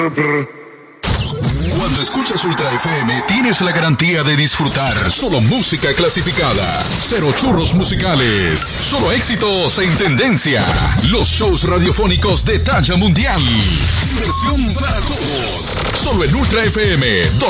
Cuando escuchas Ultra FM, tienes la garantía de disfrutar solo música clasificada, cero churros musicales, solo éxitos en tendencia, los shows radiofónicos de talla mundial, diversión para todos, solo en Ultra FM.